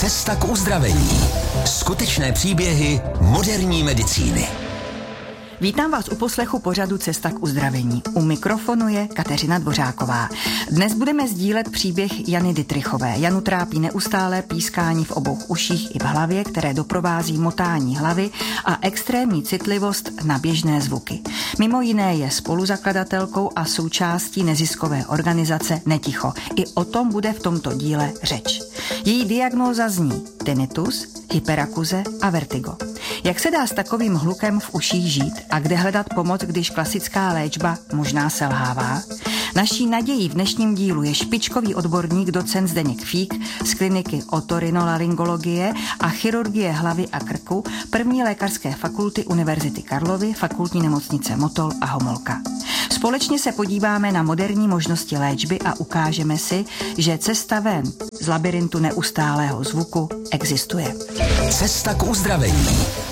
Cesta k uzdravení. Skutečné příběhy moderní medicíny. Vítám vás u poslechu pořadu Cesta k uzdravení. U mikrofonu je Kateřina Dvořáková. Dnes budeme sdílet příběh Jany Dittrichové. Janu trápí neustálé pískání v obou uších i v hlavě, které doprovází motání hlavy a extrémní citlivost na běžné zvuky. Mimo jiné je spoluzakladatelkou a součástí neziskové organizace Neticho. I o tom bude v tomto díle řeč. Její diagnóza zní tinnitus, hyperakuze a vertigo. Jak se dá s takovým hlukem v uších žít a kde hledat pomoc, když klasická léčba možná selhává? Naší nadějí v dnešním dílu je špičkový odborník docent Zdeněk Fík z kliniky otorinolaryngologie a chirurgie hlavy a krku první lékařské fakulty Univerzity Karlovy, fakultní nemocnice Motol a Homolka. Společně se podíváme na moderní možnosti léčby a ukážeme si, že cesta ven z labyrintu neustálého zvuku existuje. Cesta k uzdravení.